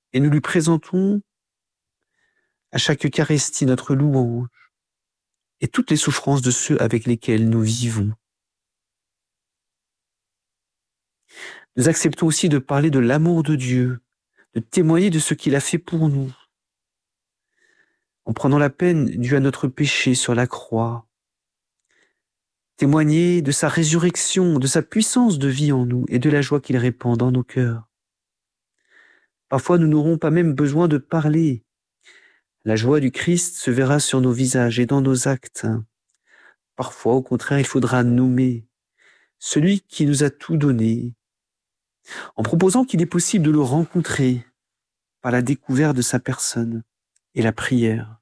et nous lui présentons à chaque Eucharistie notre louange et toutes les souffrances de ceux avec lesquels nous vivons. Nous acceptons aussi de parler de l'amour de Dieu, de témoigner de ce qu'il a fait pour nous, en prenant la peine due à notre péché sur la croix, témoigner de sa résurrection, de sa puissance de vie en nous et de la joie qu'il répand dans nos cœurs. Parfois, nous n'aurons pas même besoin de parler. La joie du Christ se verra sur nos visages et dans nos actes. Parfois, au contraire, il faudra nommer celui qui nous a tout donné, en proposant qu'il est possible de le rencontrer par la découverte de sa personne et la prière.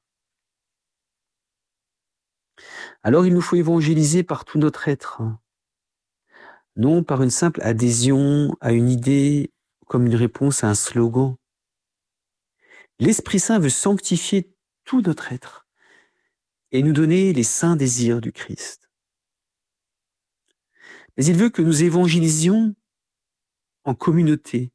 Alors il nous faut évangéliser par tout notre être, non par une simple adhésion à une idée comme une réponse à un slogan. L'Esprit Saint veut sanctifier tout notre être et nous donner les saints désirs du Christ. Mais il veut que nous évangélisions en communauté,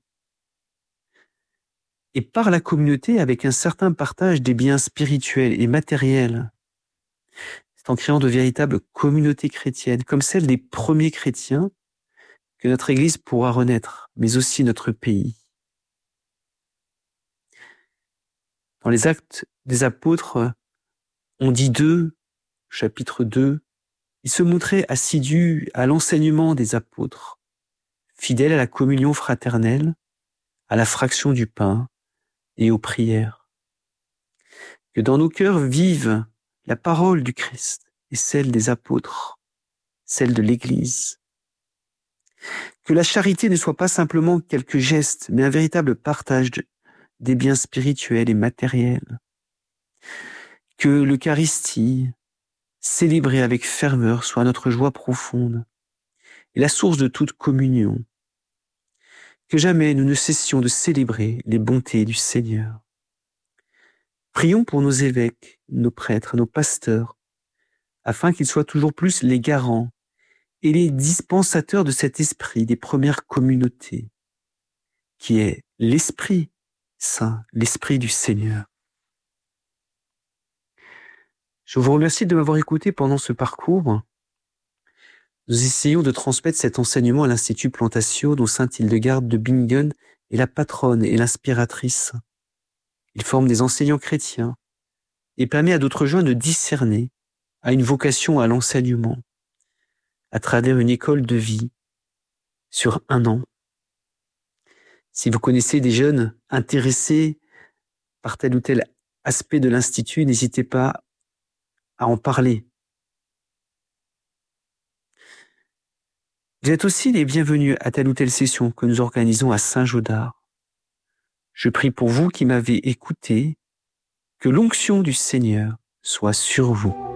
et par la communauté avec un certain partage des biens spirituels et matériels. C'est en créant de véritables communautés chrétiennes, comme celles des premiers chrétiens, que notre Église pourra renaître, mais aussi notre pays. Dans les Actes des Apôtres, on dit d'eux, chapitre 2, ils se montraient assidus à l'enseignement des apôtres, fidèles à la communion fraternelle, à la fraction du pain et aux prières. Que dans nos cœurs vive la parole du Christ et celle des apôtres, celle de l'Église. Que la charité ne soit pas simplement quelques gestes, mais un véritable partage des biens spirituels et matériels. Que l'Eucharistie, célébrée avec ferveur, soit notre joie profonde et la source de toute communion. Que jamais nous ne cessions de célébrer les bontés du Seigneur. Prions pour nos évêques, nos prêtres, nos pasteurs, afin qu'ils soient toujours plus les garants et les dispensateurs de cet esprit des premières communautés, qui est l'Esprit Saint, l'Esprit du Seigneur. Je vous remercie de m'avoir écouté pendant ce parcours. Nous essayons de transmettre cet enseignement à l'Institut Plantatio, dont Sainte Hildegarde de Bingen est la patronne et l'inspiratrice. Il forme des enseignants chrétiens et permet à d'autres jeunes de discerner à une vocation à l'enseignement à travers une école de vie sur 1 an. Si vous connaissez des jeunes intéressés par tel ou tel aspect de l'Institut, n'hésitez pas à en parler. Vous êtes aussi les bienvenus à telle ou telle session que nous organisons à Saint-Gaudard. Je prie pour vous qui m'avez écouté, que l'onction du Seigneur soit sur vous.